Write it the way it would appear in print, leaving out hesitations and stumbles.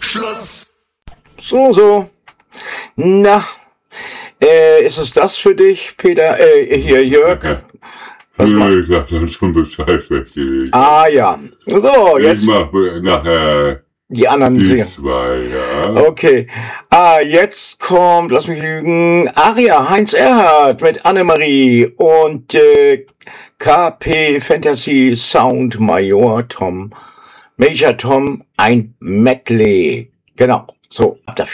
Schluss. So. Na, ist es das für dich, Peter? Hier, Jörg? Was Ich sag dann schon Bescheid, welche ich. Ah, ja. So, Ich jetzt mach nachher die anderen die sehen. 2, ja. Okay. Jetzt kommt, lass mich lügen, Aria, Heinz Erhardt mit Annemarie und KP Fantasy Sound Major Tom, ein Medley. Genau. So, ab dafür.